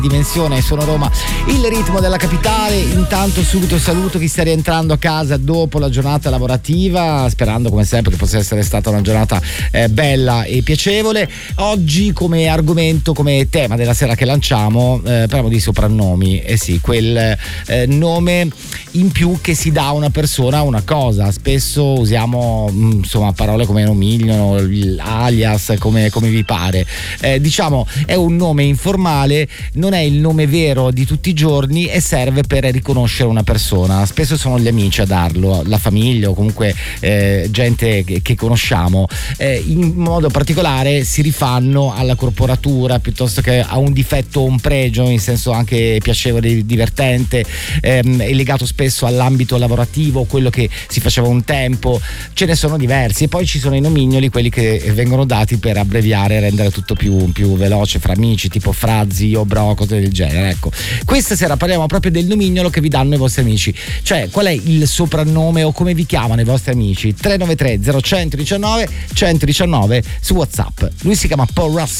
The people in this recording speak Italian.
dimensione. Sono Roma, il ritmo della capitale. Intanto subito saluto chi sta rientrando a casa dopo la giornata lavorativa, sperando come sempre che possa essere stata una giornata bella e piacevole. Oggi come argomento, come tema della sera che lanciamo, parliamo di soprannomi. Sì, quel nome in più che si dà a una persona, a una cosa. Spesso usiamo insomma parole come nomignolo, alias, come vi pare. Diciamo è un nome informale, non è il nome vero di tutti i giorni e serve per riconoscere una persona. Spesso sono gli amici a darlo, la famiglia o comunque gente che conosciamo. In modo particolare si rifanno alla corporatura piuttosto che a un difetto o un pregio, in senso anche piacevole, divertente, è legato spesso all'ambito lavorativo, quello che si faceva un tempo. Ce ne sono diversi e poi ci sono i nomignoli, quelli che vengono dati per abbreviare e rendere tutto più veloce fra amici, tipo fra, zio, bro, cose del genere. Ecco, questa sera parliamo proprio del nomignolo che vi danno i vostri amici, cioè qual è il soprannome o come vi chiamano i vostri amici. 393 0119 119 su WhatsApp. Lui si chiama Paul Russell.